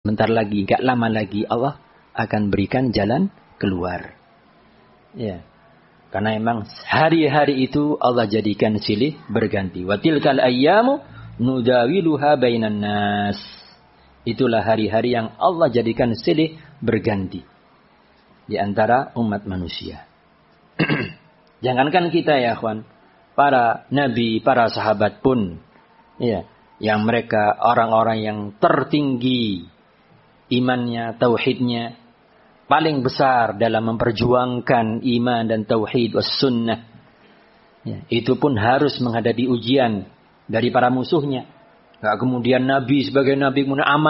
Bentar lagi, gak lama lagi Allah akan berikan jalan keluar. Ya. Karena memang hari-hari itu Allah jadikan silih berganti. Wa tilkal ayyamu nudawiluha bainan nas. Itulah hari-hari yang Allah jadikan silih berganti di antara umat manusia. Jangankan kita ya kawan, para nabi, para sahabat pun, ya, yang mereka orang-orang yang tertinggi imannya, tauhidnya, paling besar dalam memperjuangkan iman dan tauhid was sunnah. Ya, itu pun harus menghadapi ujian dari para musuhnya. Gak kemudian Nabi sebagai Nabi kemudian aman.